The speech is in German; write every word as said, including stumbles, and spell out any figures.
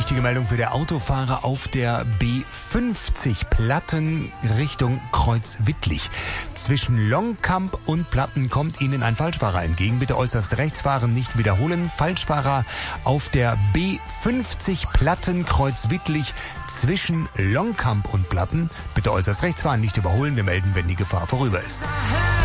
Wichtige Meldung für der Autofahrer auf der B fünfzig Platten Richtung Kreuzwittlich. Zwischen Longkamp und Platten kommt Ihnen ein Falschfahrer entgegen. Bitte äußerst rechts fahren, nicht wiederholen. Falschfahrer auf der B fünfzig Platten Kreuzwittlich zwischen Longkamp und Platten. Bitte äußerst rechts fahren, nicht überholen. Wir melden, wenn die Gefahr vorüber ist.